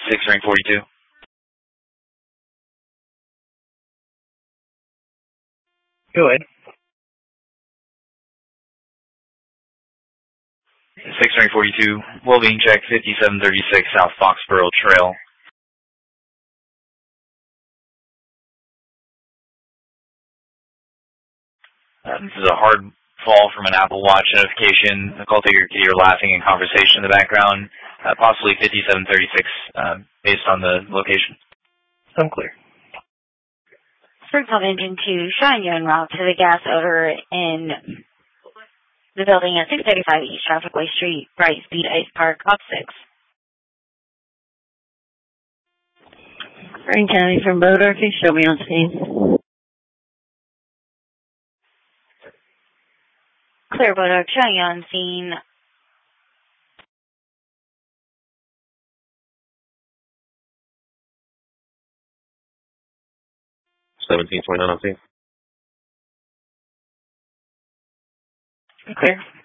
6 ring 42. Go ahead. 6 ring 42, well-being check 5736 South Foxborough Trail. This is a hard fall from an Apple Watch notification. The call taker can hear laughing and conversation in the background, possibly 5736 based on the location. I'm clear. Springfield Engine 2, showing you en route to the gas odor in the building at 635 East Trafficway Street, Bright Speed Ice Park, Op 6. Frank County from Bodark, show me on scene. Clear Bodark, showing you on scene. $17.29 on scene. Clear.